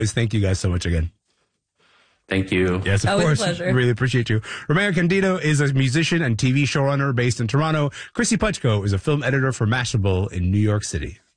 Thank you guys so much again. Thank you. Yes, of Always course. a pleasure. Really appreciate you. Romeo Candido is a musician and TV showrunner based in Toronto. Chrissy Puchko is a film editor for Mashable in New York City.